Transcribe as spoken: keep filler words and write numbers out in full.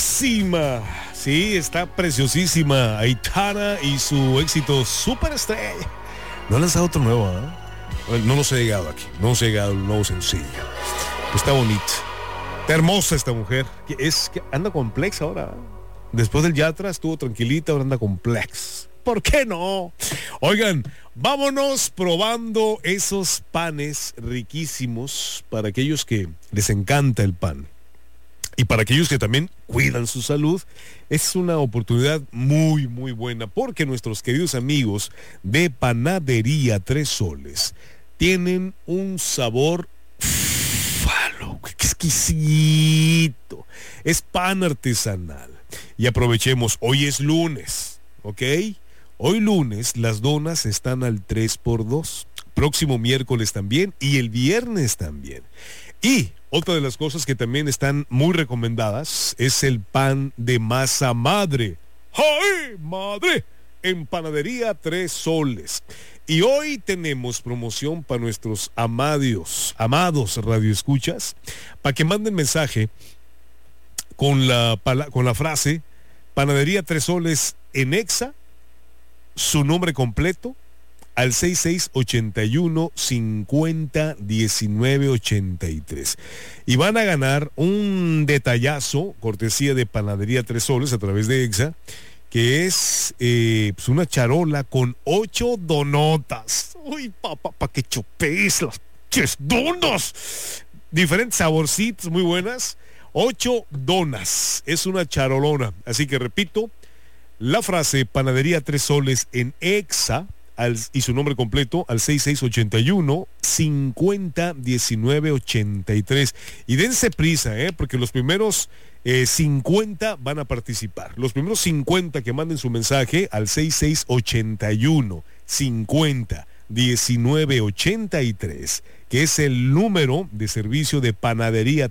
guapísima. Sí, está preciosísima. Aitana y su éxito Superestrella. No ha lanzado otro nuevo, ¿eh? No nos ha llegado aquí. No nos ha llegado el nuevo sencillo. Está bonito. Está hermosa esta mujer. Es que anda complexa ahora. Después del Yatra estuvo tranquilita, ahora anda complex. ¿Por qué no? Oigan, vámonos probando esos panes riquísimos para aquellos que les encanta el pan. Y para aquellos que también cuidan su salud, es una oportunidad muy, muy buena, porque nuestros queridos amigos de Panadería Tres Soles tienen un sabor falo, qué exquisito. Es pan artesanal. Y aprovechemos, hoy es lunes, ¿ok? Hoy lunes las donas están al tres por dos. Próximo miércoles también y el viernes también. Y otra de las cosas que también están muy recomendadas es el pan de masa madre. ¡Ay, madre! En Panadería Tres Soles. Y hoy tenemos promoción para nuestros amados, amados radioescuchas, para que manden mensaje con la, con la frase Panadería Tres Soles en Exa, su nombre completo, al seis seis ocho uno, cinco cero, uno nueve ocho tres. Y van a ganar un detallazo, cortesía de Panadería Tres Soles a través de Exa, que es eh, pues una charola con ocho donotas. Uy, papá, pa que chupes las ches donas. Diferentes saborcitos muy buenas. Ocho donas. Es una charolona. Así que repito, la frase Panadería Tres Soles en Exa al, y su nombre completo al seis seis ocho uno, cinco cero, uno nueve ocho tres. Y dense prisa, ¿eh? Porque los primeros eh, cincuenta van a participar. Los primeros cincuenta que manden su mensaje al seis seis ocho uno, cinco cero, uno nueve ocho tres, que es el número de servicio de Panadería